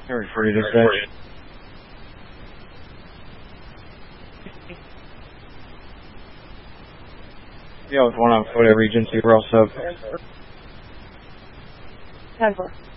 Harry 40 dispatch. Yeah, with 1 on foot at Regency, we're all sub. 10-4.